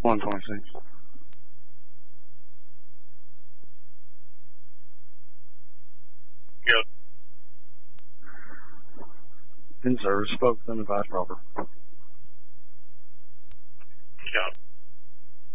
126. Yep. In service, spoke to the vice proper. Got it.